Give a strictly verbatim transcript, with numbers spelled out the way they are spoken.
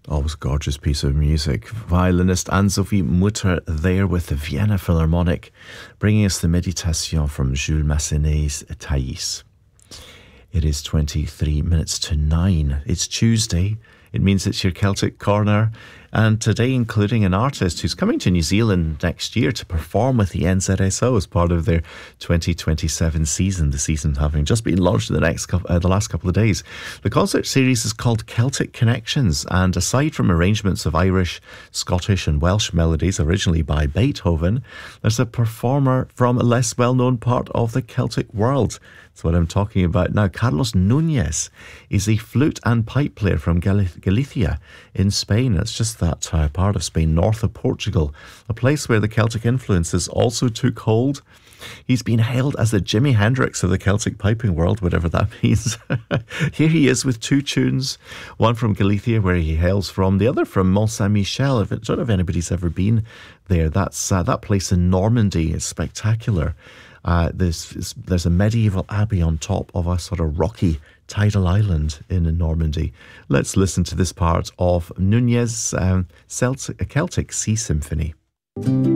Always gorgeous piece of music. Violinist Anne-Sophie Mutter there with the Vienna Philharmonic, bringing us the Méditation from Jules Massenet's Thais. It is twenty-three minutes to nine. It's Tuesday. It means it's your Celtic Corner. And today, including an artist who's coming to New Zealand next year to perform with the N Z S O as part of their twenty twenty-seven season. The season having just been launched in the next couple, uh, the last couple of days. The concert series is called Celtic Connections, and aside from arrangements of Irish, Scottish and Welsh melodies originally by Beethoven, there's a performer from a less well-known part of the Celtic world. That's what I'm talking about now. Carlos Núñez is a flute and pipe player from Gal- Galicia in Spain. It's just that uh, part of Spain, north of Portugal, a place where the Celtic influences also took hold. He's been hailed as the Jimi Hendrix of the Celtic piping world, whatever that means. Here he is with two tunes, one from Galicia, where he hails from, the other from Mont Saint-Michel. I don't know if anybody's ever been there. That's uh, that place in Normandy is spectacular. Uh, there's, there's a medieval abbey on top of a sort of rocky tidal island in Normandy. Let's listen to this part of Núñez's um, Celtic, Celtic Sea Symphony.